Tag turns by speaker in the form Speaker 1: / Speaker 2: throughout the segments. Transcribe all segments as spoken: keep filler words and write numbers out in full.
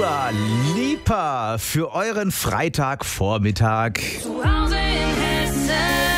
Speaker 1: Dua Lipa für euren Freitagvormittag.
Speaker 2: Zu Hause in Hessen.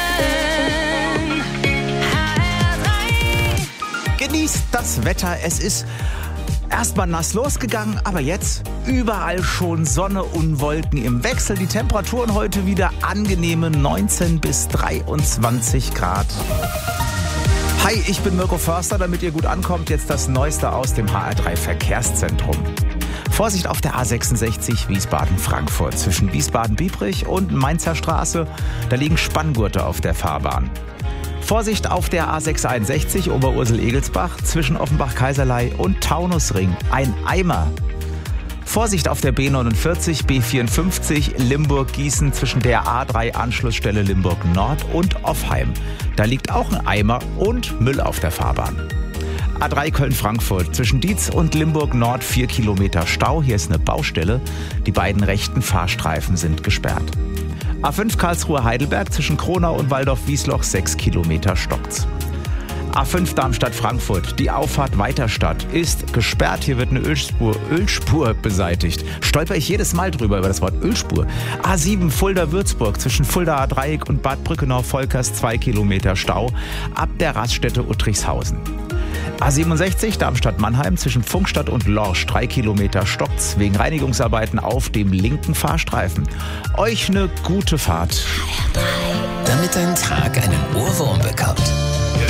Speaker 2: H R drei.
Speaker 1: Genießt das Wetter. Es ist erstmal nass losgegangen, aber jetzt überall schon Sonne und Wolken im Wechsel. Die Temperaturen heute wieder angenehme neunzehn bis dreiundzwanzig Grad. Hi, ich bin Mirko Förster. Damit ihr gut ankommt, jetzt das Neueste aus dem H R drei Verkehrszentrum. Vorsicht auf der A sechsundsechzig Wiesbaden-Frankfurt zwischen Wiesbaden-Biebrich und Mainzer Straße. Da liegen Spanngurte auf der Fahrbahn. Vorsicht auf der A sechshunderteinundsechzig Oberursel-Egelsbach zwischen Offenbach-Kaiserlei und Taunusring. Ein Eimer. Vorsicht auf der B neunundvierzig B vierundfünfzig Limburg-Gießen zwischen der A drei Anschlussstelle Limburg Nord und Offheim. Da liegt auch ein Eimer und Müll auf der Fahrbahn. A drei Köln-Frankfurt zwischen Dietz und Limburg Nord vier Kilometer Stau. Hier ist eine Baustelle. Die beiden rechten Fahrstreifen sind gesperrt. A fünf Karlsruhe-Heidelberg zwischen Kronau und Waldorf-Wiesloch sechs Kilometer stockt's. A fünf Darmstadt-Frankfurt, die Auffahrt Weiterstadt ist gesperrt. Hier wird eine Ölspur, Ölspur beseitigt. Stolper ich jedes Mal drüber über das Wort Ölspur. A sieben Fulda-Würzburg zwischen Fulda-Dreieck und Bad Brückenau-Volkers zwei Kilometer Stau ab der Raststätte Uttrichshausen. A siebenundsechzig Darmstadt-Mannheim zwischen Pfungstadt und Lorsch drei Kilometer stockt's wegen Reinigungsarbeiten auf dem linken Fahrstreifen. Euch eine gute Fahrt.
Speaker 3: Damit dein Tag einen Ohrwurm bekommt.